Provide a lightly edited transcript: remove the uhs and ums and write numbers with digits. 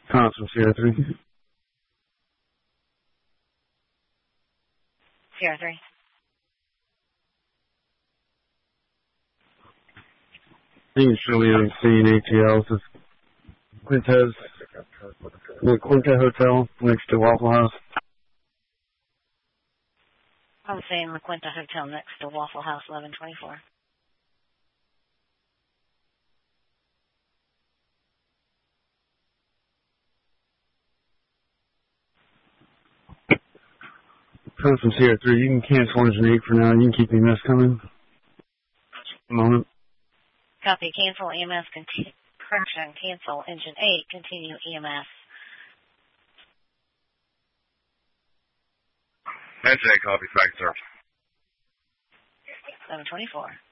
Constant Sierra 3. Sierra 3. You can show me on scene ATL. This is Quintez, the Quinte Hotel next to Waffle House. I'm saying La Quinta Hotel next to Waffle House 1124. Constant Sierra 3. You can cancel engine 8 for now. You can keep EMS coming. A moment. Copy. Cancel EMS. Correction. Cancel engine 8. Continue EMS. NJ, copy. Fact, sir. 724.